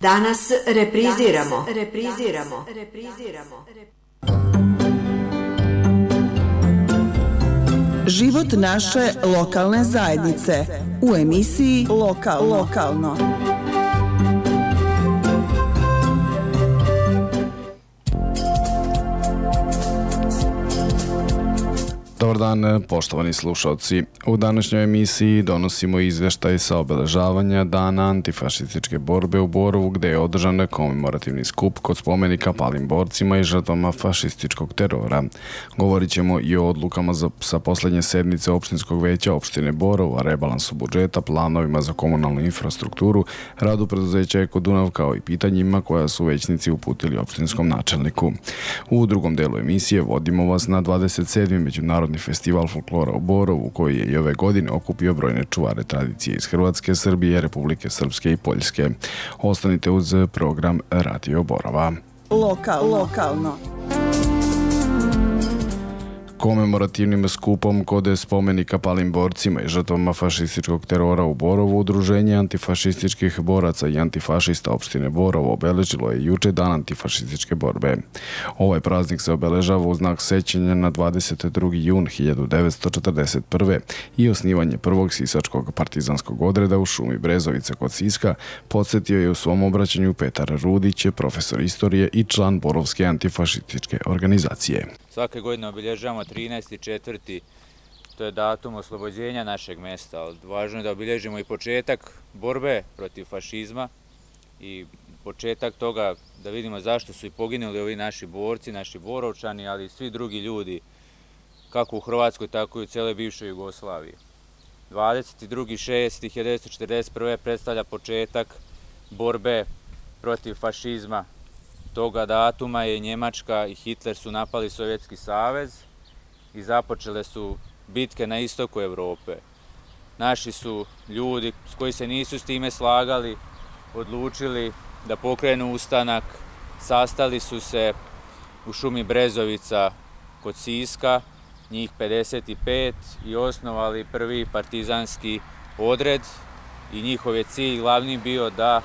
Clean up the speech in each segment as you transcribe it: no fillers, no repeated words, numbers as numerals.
Danas repriziramo. Život naše lokalne zajednice u emisiji Lokalno. Dobar dan, poštovani slušalci. U današnjoj emisiji donosimo izveštaj sa obeležavanja Dana antifašističke borbe u Borovu, gde je održan komemorativni skup kod spomenika palim borcima i žrtvama fašističkog terora. Govorit ćemo i o odlukama sa poslednje sednice opštinskog veća opštine Borovo, rebalansu budžeta, planovima za komunalnu infrastrukturu, radu preduzeća Eko Dunav, kao i pitanjima koja su većnici uputili opštinskom načelniku. U drugom delu emisije vodimo vas na 27. međunarodni festival folklora u Borovu, koji je i ove godine okupio brojne čuvare tradicije iz Hrvatske, Srbije, Republike Srpske i Poljske. Ostanite uz program Radio Borova. Lokalno. Komemorativnim skupom kod spomenika palim borcima i žrtvama fašističkog terora u Borovu Udruženje antifašističkih boraca i antifašista opštine Borovo obeležilo je juče Dan antifašističke borbe. Ovaj praznik se obeležava u znak sećanja na 22. jun 1941. i osnivanje prvog sisačkog partizanskog odreda u šumi Brezovica kod Siska, podsjetio je u svom obraćanju Petar Rudić, profesor istorije i član Borovske antifašističke organizacije. Svake godine obilježavamo 13.4. To je datum oslobođenja našeg mesta, ali važno je da obilježimo i početak borbe protiv fašizma i početak toga da vidimo zašto su i poginuli ovi naši borci, naši Borovčani, ali i svi drugi ljudi, kako u Hrvatskoj, tako i u cijeloj bivšoj Jugoslaviji. 22.6.1941. predstavlja početak borbe protiv fašizma. Toga datuma je Njemačka i Hitler su napali Sovjetski savez i započele su bitke na istoku Evrope. Naši su ljudi koji se nisu s time slagali odlučili da pokrenu ustanak, sastali su se u šumi Brezovica kod Siska, njih 55, i osnovali prvi partizanski odred i njihov je cilj glavni bio da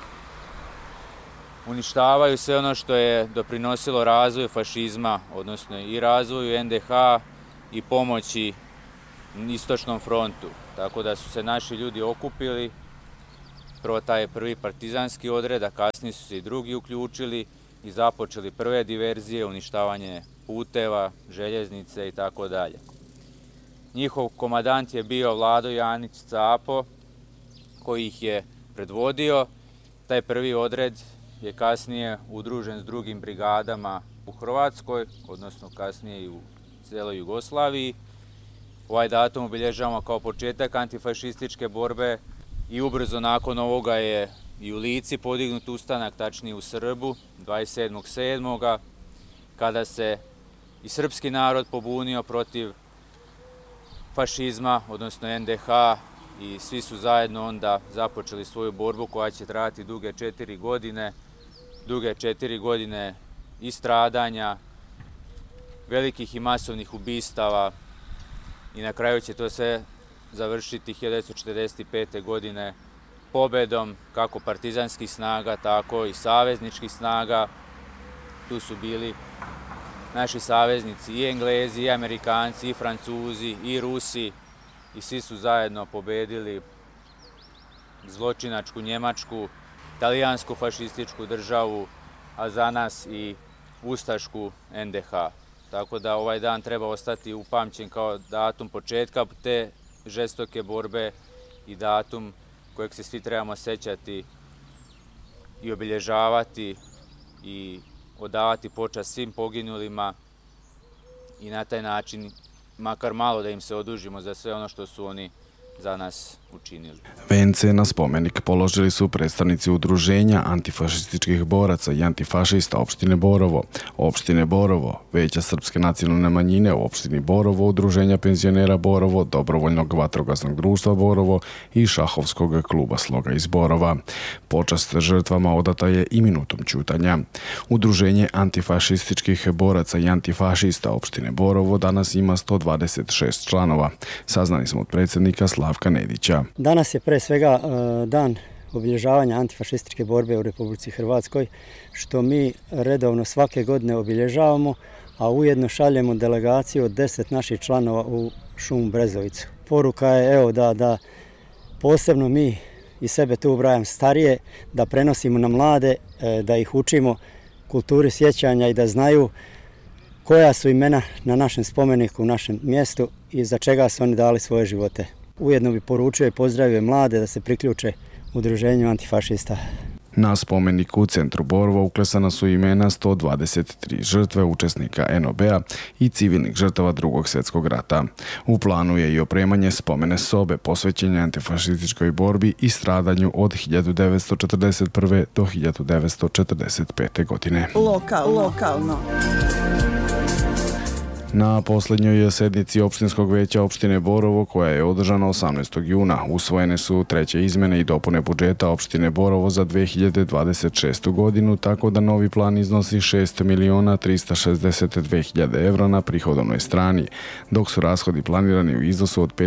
uništavaju sve ono što je doprinosilo razvoju fašizma, odnosno i razvoju NDH i pomoći istočnom frontu. Tako da su se naši ljudi okupili, prvo taj prvi partizanski odred, a kasnije su se i drugi uključili i započeli prve diverzije, uništavanje puteva, željeznice i tako dalje. Njihov komadant je bio Vlado Janić Capo, koji ih je predvodio. Taj prvi odred je kasnije udružen s drugim brigadama u Hrvatskoj, odnosno kasnije i u cijeloj Jugoslaviji. Ovaj datum obilježavamo kao početak antifašističke borbe i ubrzo nakon ovoga je i u Lici podignut ustanak, tačnije u Srbu, 27.7. kada se i srpski narod pobunio protiv fašizma, odnosno NDH, i svi su zajedno onda započeli svoju borbu koja će trajati duge 4 godine. Duge 4 godine i stradanja, velikih i masovnih ubistava, i na kraju će to sve završiti 1945. godine pobedom kako partizanskih snaga, tako i savezničkih snaga. Tu su bili naši saveznici i Englezi, i Amerikanci, i Francuzi, i Rusi, i svi su zajedno pobedili zločinačku Njemačku, talijansku fašističku državu, a za nas i ustašku NDH. Tako da ovaj dan treba ostati upamćen kao datum početka te žestoke borbe i datum kojeg se svi trebamo sećati i obilježavati i odavati počast svim poginulima i na taj način makar malo da im se odužimo za sve ono što su oni za nas učinili. Vence na spomenik položili su predstavnici Udruženja antifašističkih boraca i antifašista opštine Borovo, Veća srpske nacionalne manjine u opštini Borovo, Udruženja penzionera Borovo, Dobrovoljnog vatrogasnog društva Borovo i Šahovskog kluba Sloga iz Borova. Počast žrtvama odata je i minutom ćutanja. Udruženje antifašističkih boraca i antifašista opštine Borovo danas ima 126 članova. Saznali smo od predsjednika Slavka Nedića. Danas je pre svega dan obilježavanja antifašističke borbe u Republici Hrvatskoj, što mi redovno svake godine obilježavamo, a ujedno šaljemo delegaciju od 10 naših članova u šum Brezovicu. Poruka je da posebno mi i sebe tu ubrajam starije, da prenosimo na mlade, da ih učimo kulturi sjećanja i da znaju koja su imena na našem spomeniku, u našem mjestu i za čega su oni dali svoje živote. Ujedno bi poručio i pozdravio mlade da se priključe udruženju antifašista. Na spomeniku u centru Borova uklesana su imena 123 žrtve učesnika NOB-a i civilnih žrtava Drugog svjetskog rata. U planu je i opremanje spomene sobe posvećenja antifašističkoj borbi i stradanju od 1941. do 1945. godine. Lokalno. Na posljednjoj sednici opštinskog veća opštine Borovo, koja je održana 18. juna, usvojene su treće izmene i dopune budžeta opštine Borovo za 2026. godinu, tako da novi plan iznosi 6.362.000 evra na prihodovnoj strani, dok su rashodi planirani u iznosu od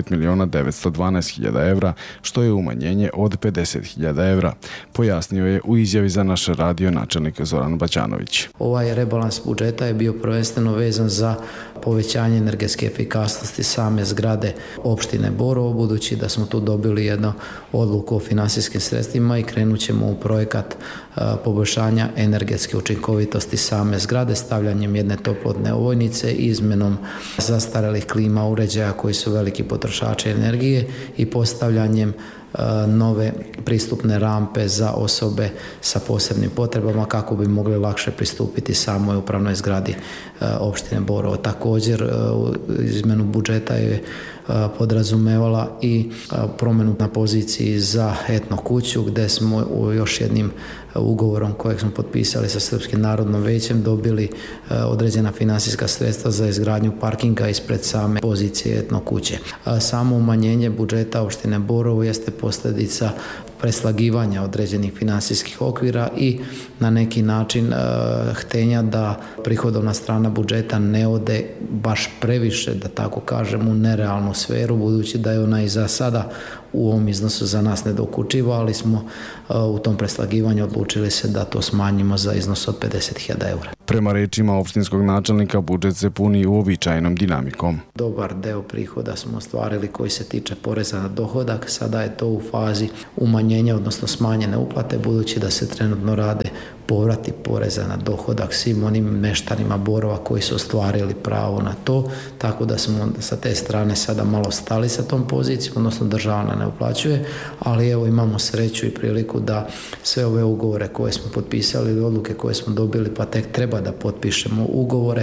5.912.000 evra, što je umanjenje od 50.000 evra, pojasnio je u izjavi za naš radio načelnik Zoran Baćanović. Ovaj rebalans budžeta je bio prvenstveno vezan za povećanje energetske efikasnosti same zgrade opštine Borovo, budući da smo tu dobili jednu odluku o finansijskim sredstvima i krenut ćemo u projekat poboljšanja energetske učinkovitosti same zgrade, stavljanjem jedne toplotne ovojnice, izmenom zastarelih klima uređaja koji su veliki potrošači energije i postavljanjem nove pristupne rampe za osobe sa posebnim potrebama kako bi mogli lakše pristupiti samoj upravnoj zgradi opštine Borovo. Također, izmenu budžeta je podrazumevala i promjenu na poziciji za etno kuću, gdje smo još jednim ugovorom kojeg smo potpisali sa Srpskim narodnom većem dobili određena financijska sredstva za izgradnju parkinga ispred same pozicije etno kuće. Samo umanjenje budžeta opštine Borovo jeste posljedica preslagivanja određenih financijskih okvira i na neki način htenja da prihodovna strana budžeta ne ode baš previše, da tako kažem, u nerealnu sferu, budući da je ona i za sada u ovom iznosu za nas nedokučiva, ali smo u tom preslagivanju odlučili se da to smanjimo za iznos od 50.000 eura. Prema rečima opštinskog načelnika, budžet se puni uobičajenom dinamikom. Dobar deo prihoda smo ostvarili koji se tiče poreza na dohodak, sada je to u fazi umanjenja, odnosno smanjene uplate, budući da se trenutno rade povrati poreza na dohodak svim onim meštanima Borova koji su ostvarili pravo na to, tako da smo sa te strane sada malo stali sa tom pozicijom, odnosno država ne uplaćuje, ali evo imamo sreću i priliku da sve ove ugovore koje smo potpisali ili odluke koje smo dobili, pa tek treba da potpišemo ugovore,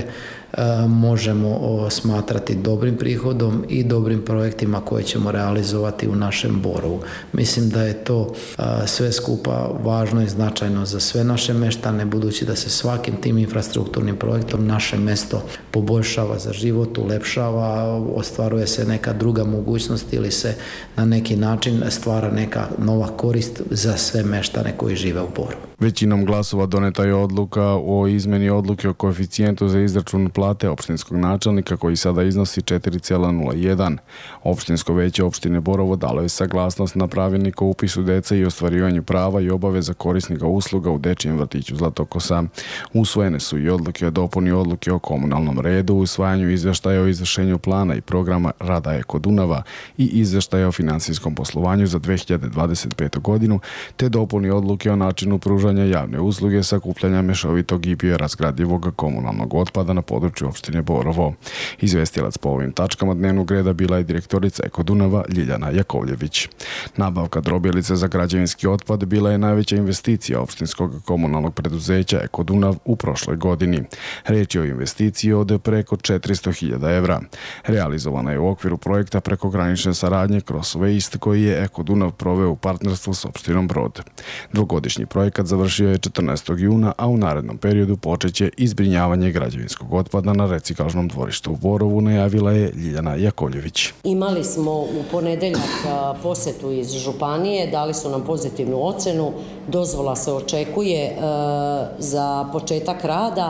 možemo smatrati dobrim prihodom i dobrim projektima koje ćemo realizovati u našem Borovu. Mislim da je to sve skupa važno i značajno za sve naše meštane, budući da se svakim tim infrastrukturnim projektom naše mesto poboljšava za život, ulepšava, ostvaruje se neka druga mogućnost ili se na neki način stvara neka nova korist za sve meštane koji žive u Borovu. Većinom glasova doneta je odluka o izmeni odluke o koeficijentu za izračun plate opštinskog načelnika, koji sada iznosi 4,01. Opštinsko veće opštine Borovo dalo je saglasnost na pravilnik o upisu dece i ostvarivanju prava i obaveza korisnika usluga u dečijem vrtiću Zlatokosa. Usvojene su i odluke o dopuni odluke o komunalnom redu, usvajanju izveštaja o izvršenju plana i programa rada Eko Dunava i izveštaja o finansijskom poslovanju za 2025. godinu, te dopuni odluke o načinu pružanja javne usluge sakupljanja mešovitog i biorazgradivog komunalnog otpada na području opštine Borovo. Izvestilac po ovim tačkama dnevnog reda bila je direktorica Eko Dunava Ljiljana Jakovljević. Nabavka drobjelice za građevinski otpad bila je najveća investicija opštinskog komunalnog preduzeća Eko Dunav u prošloj godini. Reč je o investiciji od preko 400.000 evra. Realizovana je u okviru projekta prekogranične saradnje Cross Waste, koji je Eko Dunav proveo u partnerstvu s opštinom Brod. Dvogodišnji projekat završio je 14. juna, a u narednom periodu počeće izbrinjavanje građevinskog otpada na reciklažnom dvorištu u Borovu, najavila je Ljiljana Jakovljević. Imali smo u ponedeljak posetu iz županije, dali su nam pozitivnu ocenu, dozvola se očekuje za početak rada.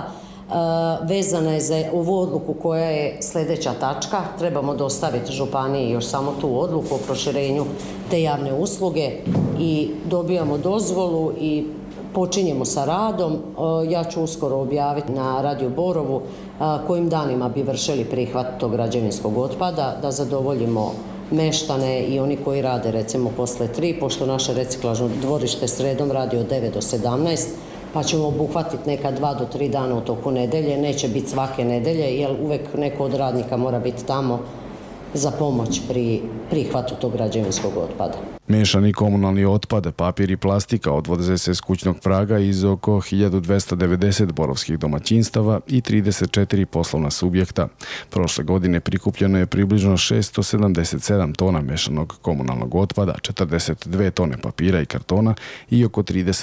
vezana je za ovu odluku koja je sljedeća tačka. Trebamo dostaviti županiji još samo tu odluku o proširenju te javne usluge i dobijamo dozvolu i počinjemo sa radom. Ja ću uskoro objaviti na Radio Borovu kojim danima bi vršili prihvat tog građevinskog otpada, da zadovoljimo meštane i oni koji rade recimo posle 3, pošto naše reciklažno dvorište sredom radi od 9 do 17, pa ćemo obuhvatiti neka 2 do 3 dana u toku nedelje. Neće biti svake nedelje, jer uvek neko od radnika mora biti tamo za pomoć pri prihvatu tog građevinskog otpada. Miješani komunalni otpad, papir i plastika odvoze se s kućnog praga iz oko 1290 borovskih domaćinstava i 34 poslovna subjekta. Prošle godine prikupljeno je približno 677 tona mešanog komunalnog otpada, 42 tone papira i kartona i oko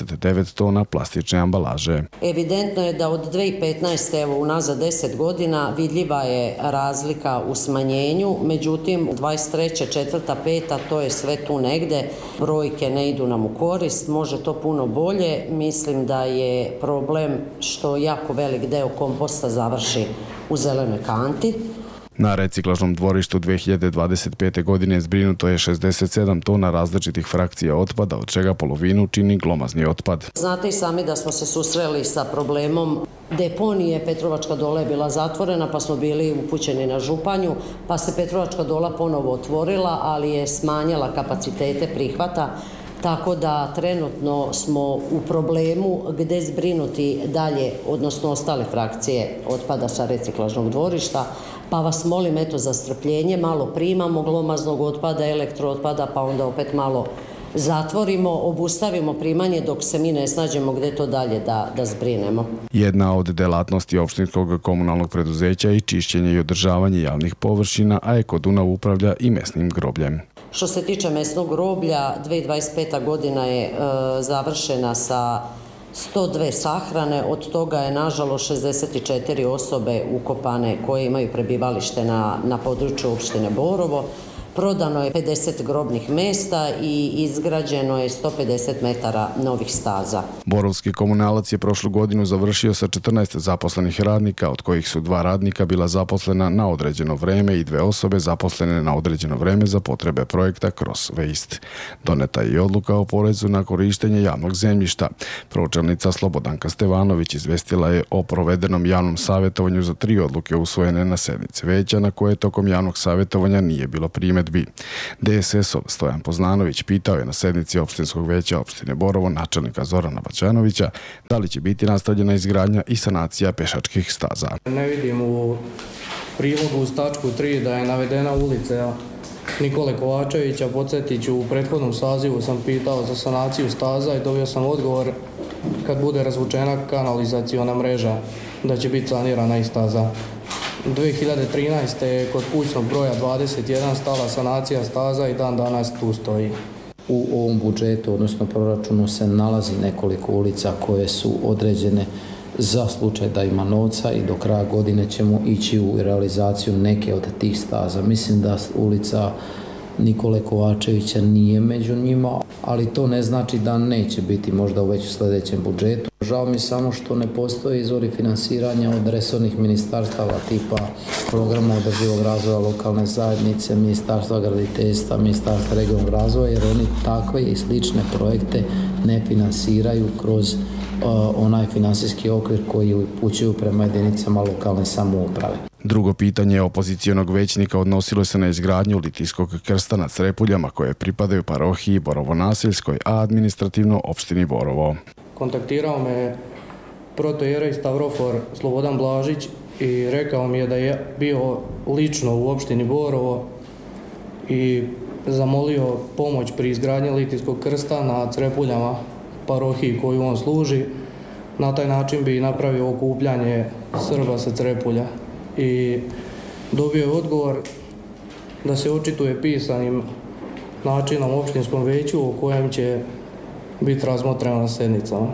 39 tona plastične ambalaže. Evidentno je da od 2015. evo unazad 10 godina vidljiva je razlika u smanjenju, međutim 23. 4. 5. to je sve tu negde. Brojke ne idu nam u korist, može to puno bolje. Mislim da je problem što jako velik deo komposta završi u zelenoj kanti. Na reciklažnom dvorištu 2025. godine zbrinuto je 67 tona različitih frakcija otpada, od čega polovinu čini glomazni otpad. Znate i sami da smo se susreli sa problemom deponije. Petrovačka dola je bila zatvorena, pa smo bili upućeni na Županju, pa se Petrovačka dola ponovo otvorila, ali je smanjila kapacitete prihvata, tako da trenutno smo u problemu gde zbrinuti dalje, odnosno ostale frakcije otpada sa reciklažnog dvorišta, pa vas molim za strpljenje, malo primamo glomaznog otpada, elektrootpada, pa onda opet malo zatvorimo, obustavimo primanje dok se mi ne snađemo gde to dalje da zbrinemo. Jedna od delatnosti opštinskog komunalnog preduzeća je čišćenje i održavanje javnih površina, a Eko Dunav upravlja i mesnim grobljem. Što se tiče mesnog groblja, 2025. godina je završena sa 102 sahrane, od toga je nažalost 64 osobe ukopane koje imaju prebivalište na području opštine Borovo. Prodano je 50 grobnih mesta i izgrađeno je 150 metara novih staza. Borovski komunalac je prošlu godinu završio sa 14 zaposlenih radnika, od kojih su 2 radnika bila zaposlena na određeno vreme i 2 osobe zaposlene na određeno vreme za potrebe projekta Cross Waste. Doneta je i odluka o porezu na korištenje javnog zemljišta. Pročelnica Slobodanka Stevanović izvestila je o provedenom javnom savjetovanju za 3 odluke usvojene na sednici veća, na koje tokom javnog savjetovanja nije bilo primjedbi. DSS-ov Stojan Poznanović pitao je na sednici opštinskog veća opštine Borovo načelnika Zorana Baćanovića da li će biti nastavljena izgradnja i sanacija pešačkih staza. Ne vidim u prilogu uz tačku 3 da je navedena ulica Nikole Kovačevića. Podsjetit ću, u prethodnom sazivu sam pitao za sanaciju staza i dobio sam odgovor kad bude razvučena kanalizaciona mreža da će biti sanirana i staza. 2013. je kod kućnog broja 21 stala sanacija staza i dan danas tu stoji. U ovom budžetu, odnosno proračunu, se nalazi nekoliko ulica koje su određene za slučaj da ima novca i do kraja godine ćemo ići u realizaciju neke od tih staza. Mislim da ulica Nikole Kovačevića nije među njima, ali to ne znači da neće biti možda u već sljedećem budžetu. Žao mi samo što ne postoje izvori finansiranja od resornih ministarstava tipa programa održivog razvoja lokalne zajednice, ministarstva graditeljstva, ministarstva regionalnog razvoja, jer oni takve i slične projekte ne finansiraju kroz onaj finansijski okvir koji upućuju prema jedinicama lokalne samouprave. Drugo pitanje opozicionog većnika odnosilo se na izgradnju litijskog krsta nad Srepuljama koje pripadaju parohiji Borovo-Naseljskoj, a administrativno opštini Borovo. Kontaktirao me protojerej Stavrofor Slobodan Blažić i rekao mi je da je bio lično u opštini Borovo i zamolio pomoć pri izgradnji litijskog krsta na Crepuljama, parohiji koju on služi. Na taj način bi napravio okupljanje Srba sa Crepulja. I dobio je odgovor da se očituje pisanim načinom opštinskom veću o kojem će biti razmotreno na sednicama.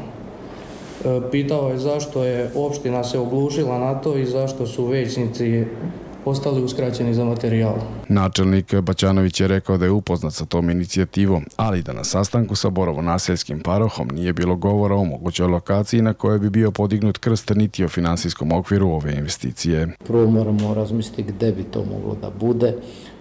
Pitao je zašto je opština se oglušila na to i zašto su većnici ostali uskraćeni za materijal. Načelnik Baćanović je rekao da je upoznat sa tom inicijativom, ali da na sastanku sa Borovo-Naseljskim parohom nije bilo govora o mogućoj lokaciji na kojoj bi bio podignut krst niti o finansijskom okviru ove investicije. Prvo moramo razmisliti gde bi to moglo da bude.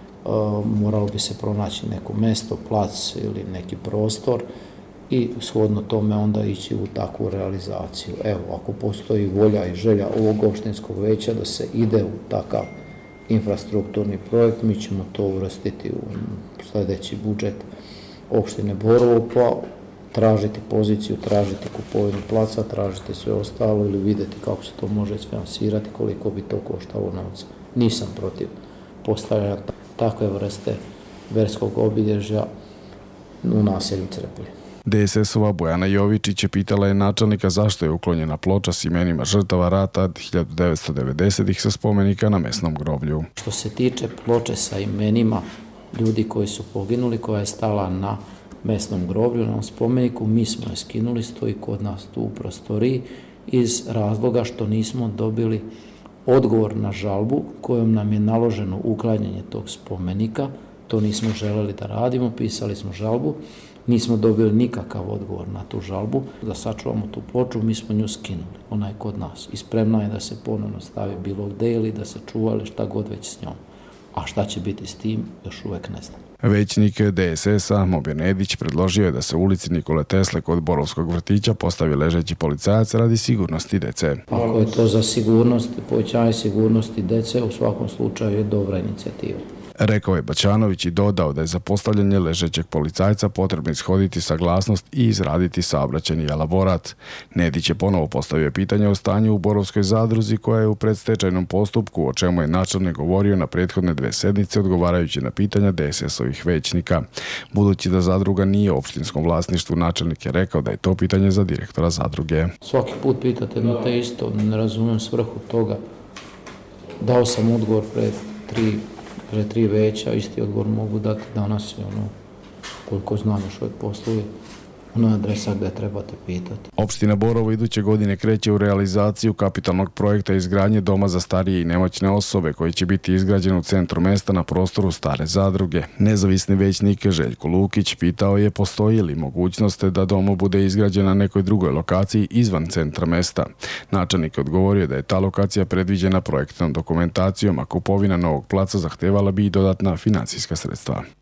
Moralo bi se pronaći neko mesto, plac ili neki prostor i shodno tome onda ići u takvu realizaciju. Evo, ako postoji volja i želja ovog opštinskog veća da se ide u takav infrastrukturni projekt, mi ćemo to uvrstiti u sljedeći budžet opštine Borovo, pa tražiti poziciju, tražiti kupovinu placa, tražiti sve ostalo ili vidjeti kako se to može isfinansirati, koliko bi to koštalo novca. Nisam protiv postavljanja takve vrste verskog obilježja u naselju Crepolje. DSS-ova Bojana Jovičić je pitala je načelnika zašto je uklonjena ploča s imenima žrtava rata 1990-ih sa spomenika na mesnom groblju. Što se tiče ploče sa imenima ljudi koji su poginuli, koja je stala na mesnom groblju, na spomeniku, mi smo je skinuli, stoji kod nas tu u prostoriji iz razloga što nismo dobili odgovor na žalbu kojom nam je naloženo uklanjanje tog spomenika. To nismo želeli da radimo, pisali smo žalbu, nismo dobili nikakav odgovor na tu žalbu. Da sačuvamo tu ploču, mi smo nju skinuli, ona je kod nas i spremna je da se ponovno stavi bilo gde ili da se čuva ili šta god već s njom. A šta će biti s tim, još uvek ne znam. Većnik DSS-a Mobir Nedić predložio je da se u ulici Nikole Tesle kod Borovskog vrtića postavi ležeći policajac radi sigurnosti dece. Ako je to za sigurnost, povećanje sigurnosti dece, u svakom slučaju je dobra inicijativa. Rekao je Baćanović i dodao da je za postavljanje ležećeg policajca potrebno ishoditi saglasnost i izraditi saobraćajni elaborat. Nedić je ponovo postavio pitanje o stanju u Borovskoj zadruzi koja je u predstečajnom postupku, o čemu je načelnik govorio na prethodne 2 sednice odgovarajući na pitanja DSS-ovih većnika. Budući da zadruga nije u opštinskom vlasništvu, načelnik je rekao da je to pitanje za direktora zadruge. Svaki put pitate na te isto, ne razumijem svrhu toga. Dao sam odgovor pred 3 veća, isti odgovor mogu dati danas, koliko znam još uvijek posluje, ona adresa gde trebate pitati. Opština Borovo iduće godine kreće u realizaciju kapitalnog projekta izgradnje doma za starije i nemoćne osobe koji će biti izgrađen u centru mesta na prostoru stare zadruge. Nezavisni većnik Željko Lukić pitao je postoji li mogućnost da dom bude izgrađen na nekoj drugoj lokaciji izvan centra mesta. Načelnik je odgovorio da je ta lokacija predviđena projektnom dokumentacijom, a kupovina novog placa zahtevala bi i dodatna finansijska sredstva.